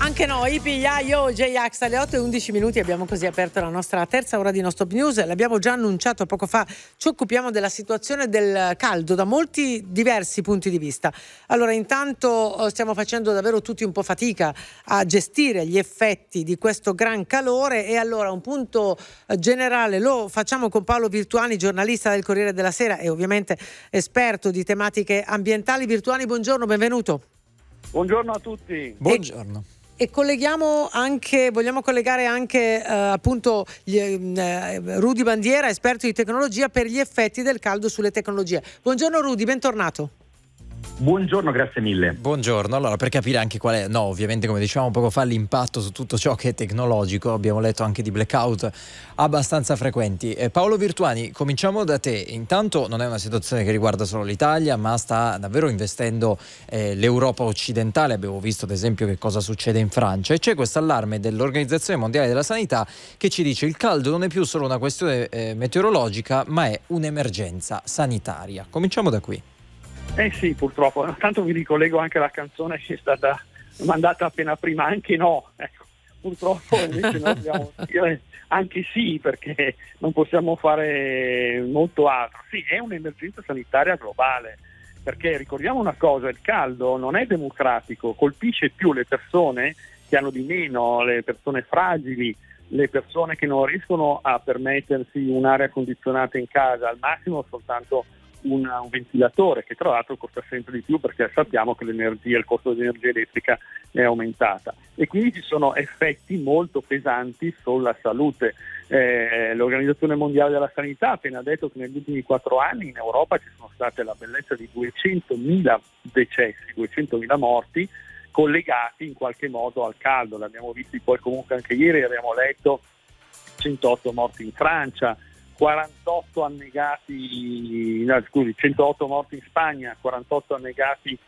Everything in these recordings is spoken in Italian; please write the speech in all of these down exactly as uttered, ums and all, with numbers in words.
Anche noi, pigliaio, J-Ax, alle otto e undici minuti abbiamo così aperto la nostra terza ora di No Stop News. L'abbiamo già annunciato poco fa, ci occupiamo della situazione del caldo da molti diversi punti di vista. Allora, intanto stiamo facendo davvero tutti un po' fatica a gestire gli effetti di questo gran calore e allora un punto generale lo facciamo con Paolo Virtuani, giornalista del Corriere della Sera e ovviamente esperto di tematiche ambientali. Virtuani, buongiorno, benvenuto. Buongiorno a tutti. Buongiorno. E, e colleghiamo anche, vogliamo collegare anche eh, appunto gli, eh, Rudy Bandiera, esperto di tecnologia, per gli effetti del caldo sulle tecnologie. Buongiorno Rudy, bentornato. Buongiorno, grazie mille. Buongiorno, allora per capire anche qual è, no ovviamente come dicevamo poco fa, l'impatto su tutto ciò che è tecnologico, abbiamo letto anche di blackout abbastanza frequenti. Eh, Paolo Virtuani, cominciamo da te. Intanto non è una situazione che riguarda solo l'Italia, ma sta davvero investendo eh, l'Europa occidentale. Abbiamo visto ad esempio che cosa succede in Francia e c'è questo allarme dell'Organizzazione Mondiale della Sanità che ci dice il caldo non è più solo una questione eh, meteorologica, ma è un'emergenza sanitaria. Cominciamo da qui. Eh sì, purtroppo, tanto mi ricollego anche alla canzone che è stata mandata appena prima, anche no, ecco, purtroppo invece noi dobbiamo dire anche sì, perché non possiamo fare molto altro. Sì, è un'emergenza sanitaria globale, perché ricordiamo una cosa, il caldo non è democratico, colpisce più le persone che hanno di meno, le persone fragili, le persone che non riescono a permettersi un'aria condizionata in casa, al massimo soltanto Un, un ventilatore, che tra l'altro costa sempre di più perché sappiamo che l'energia, il costo dell'energia elettrica è aumentata e quindi ci sono effetti molto pesanti sulla salute. Eh, l'Organizzazione Mondiale della Sanità ha appena detto che negli ultimi quattro anni in Europa ci sono state la bellezza di duecentomila decessi, duecentomila morti collegati in qualche modo al caldo. L'abbiamo visti poi comunque anche ieri, abbiamo letto centootto morti in Francia, quarantotto annegati, no, scusi, centootto morti in Spagna, quarantotto annegati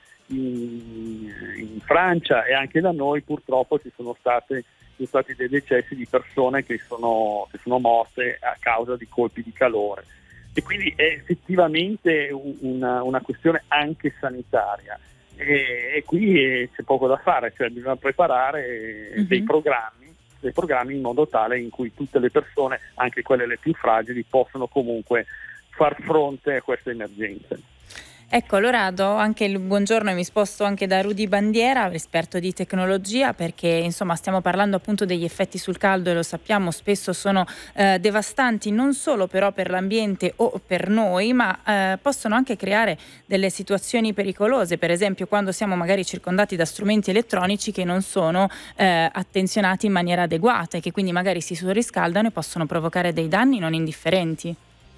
in, in Francia e anche da noi purtroppo ci sono state ci sono stati dei decessi di persone che sono, che sono morte a causa di colpi di calore e quindi è effettivamente una, una questione anche sanitaria e, e qui c'è poco da fare, cioè bisogna preparare mm-hmm. dei programmi dei programmi in modo tale in cui tutte le persone, anche quelle le più fragili, possono comunque far fronte a queste emergenze. Ecco, allora do anche il buongiorno e mi sposto anche da Rudy Bandiera, esperto di tecnologia, perché insomma stiamo parlando appunto degli effetti sul caldo e lo sappiamo spesso sono eh, devastanti non solo però per l'ambiente o per noi, ma eh, possono anche creare delle situazioni pericolose, per esempio quando siamo magari circondati da strumenti elettronici che non sono eh, attenzionati in maniera adeguata e che quindi magari si surriscaldano e possono provocare dei danni non indifferenti.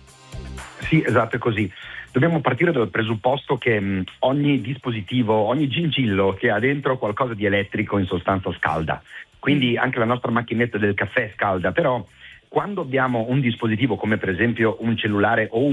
Sì, esatto, è così. Dobbiamo partire dal presupposto che mh, ogni dispositivo, ogni gingillo che ha dentro qualcosa di elettrico in sostanza scalda. Quindi anche la nostra macchinetta del caffè scalda, però quando abbiamo un dispositivo come per esempio un cellulare o un